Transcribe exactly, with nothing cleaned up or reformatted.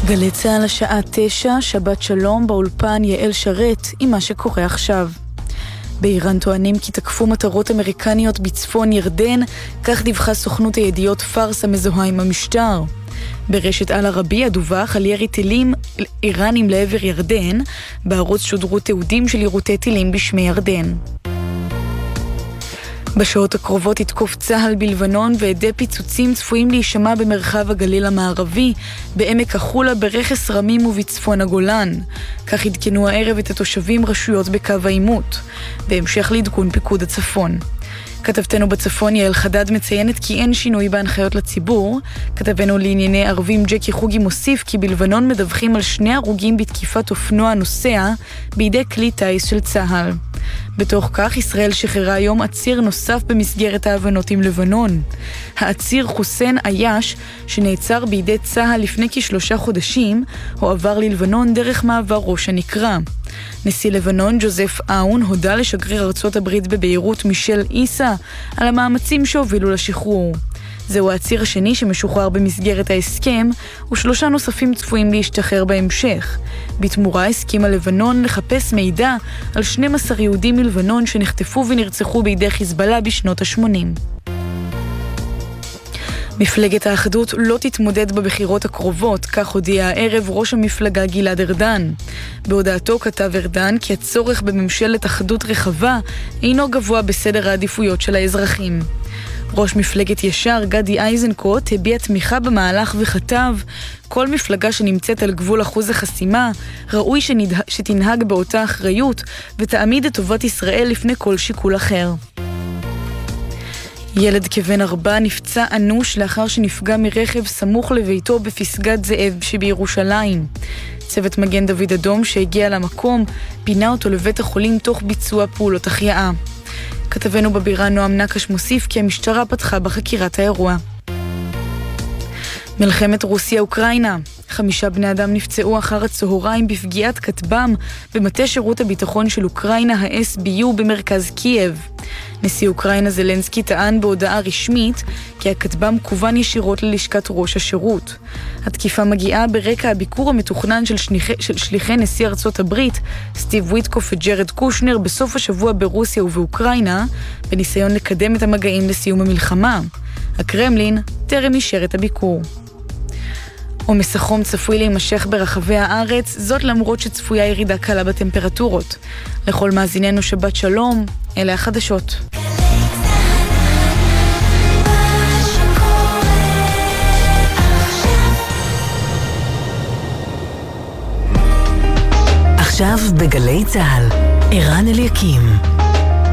גלי צהל השעה תשע, שבת שלום, באולפן יעל שרת עם מה שקורה עכשיו. באיראן טוענים כי תקפו מטרות אמריקניות בצפון ירדן, כך דיווחה סוכנות הידיעות פארס המזוהה עם המשטר. ברשת אל ערבייה דווח על ירי טילים איראנים לעבר ירדן, בערוץ שודרו תיעודים של יירוטי טילים בשמי ירדן. בשעות הקרובות יתקוף צהל בלבנון ועדי פיצוצים צפויים להישמע במרחב הגליל המערבי, בעמק החולה, ברכס רמים ובצפון הגולן. כך עדכנו הערב את התושבים רשויות בקו העימות, בהמשך לעדכון פיקוד הצפון. כתבתנו בצפון יעל חדד מציינת כי אין שינוי בהנחיות לציבור. כתבנו לענייני ערבים ג'קי חוגי מוסיף כי בלבנון מדווחים על שני הרוגים בתקיפת אופנוע נוסע בידי כלי טייס של צהל. בתוך כך ישראל שחררה היום עציר נוסף במסגרת ההבנות עם לבנון. העציר חוסיין אייש, שנעצר בידי צהל לפני כשלושה חודשים, הועבר ללבנון דרך מעבר ראש הנקרה. נשיא לבנון ג'וזף אאון הודה לשגריר ארצות הברית בביירות מישל איסה על המאמצים שהובילו לשחרור. זהו העציר השני שמשוחרר במסגרת ההסכם, ושלושה נוספים צפויים להשתחרר בהמשך. בתמורה הסכימה לבנון לחפש מידע על שנים עשר יהודים מלבנון שנחטפו ונרצחו בידי חיזבאללה בשנות ה-שמונים. מפלגת האחדות לא תתמודד בבחירות הקרובות, כך הודיע הערב ראש המפלגה גלעד ארדן. בהודעתו כתב ארדן כי הצורך בממשלת אחדות רחבה אינו גבוה בסדר העדיפויות של האזרחים. ראש מפלגת ישר גדי איזנקוט הביע תמיכה במהלך וכתב: כל מפלגה שנמצאת על גבול אחוז החסימה ראוי שנדה... שתנהג באותה אחריות ותעמיד את טובת ישראל לפני כל שיקול אחר. ילד כבן ארבע נפצע אנוש לאחר שנפגע מרכב סמוך לביתו בפסגת זאב שבירושלים. צוות מגן דוד אדום שהגיע למקום פינה אותו לבית החולים תוך ביצוע פעולות החייאה. כתבנו בבירה נועם נקש מוסיף כי המשטרה פתחה בחקירת האירוע. מלחמת רוסיה-אוקראינה. חמישה בני אדם נפצעו אחר הצהריים בפגיעת כטב"ם במטה שירות הביטחון של אוקראינה, ה-אס בי יו, במרכז קייב. נשיא אוקראינה זלנסקי טען בהודעה רשמית כי הכטב"ם כוון ישירות ללשכת ראש השירות. התקיפה מגיעה ברקע הביקור המתוכנן של, שליחי, של שליחי נשיא ארצות הברית, סטיב וויטקוף וג'רד קושנר, בסוף השבוע ברוסיה ובאוקראינה, בניסיון לקדם את המגעים לסיום המלחמה. הקרמלין טרם אישר את הביקור. עומס החום צפוי להימשך ברחבי הארץ, זאת למרות שצפויה ירידה קלה בטמפרטורות. לכל מאזיננו שבת שלום, אלה החדשות. עכשיו בגלי צהל, ערן אליקים.